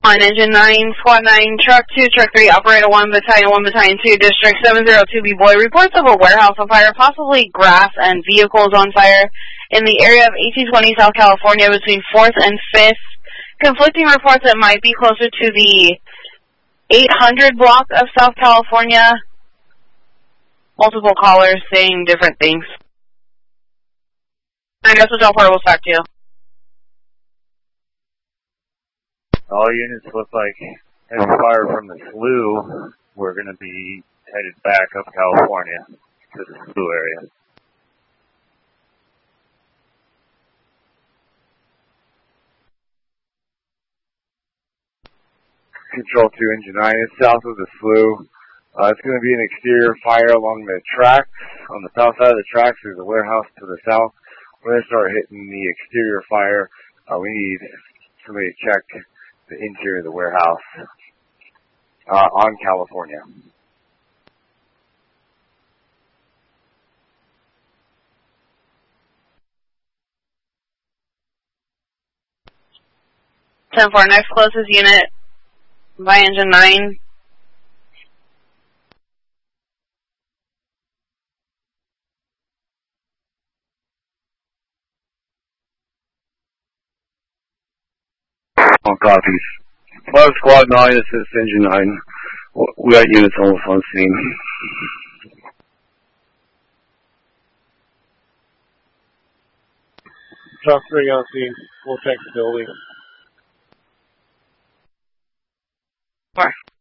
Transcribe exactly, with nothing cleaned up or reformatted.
On engine nine, squad nine, truck two, truck three, operator one, battalion one, battalion two, district seven zero two B Boy, reports of a warehouse on fire, possibly grass and vehicles on fire in the area of eighteen twenty South California between fourth and fifth. Conflicting reports that might be closer to the eight hundred block of South California. Multiple callers saying different things. I guess Hotel Portable back to you. All units look like heavy fire from the slough. We're going to be headed back up California to the slough area. Control two, engine nine, it's south of the slough. Uh, it's going to be an exterior fire along the tracks. On the south side of the tracks, there's a warehouse to the south. We're going to start hitting the exterior fire. Uh, we need somebody to check the interior of the warehouse uh, on California. ten four, next closest unit by engine nine. All copies. Well, squad nine, this is engine nine. We got units almost on scene. Truck three on scene. We'll check the building. Four.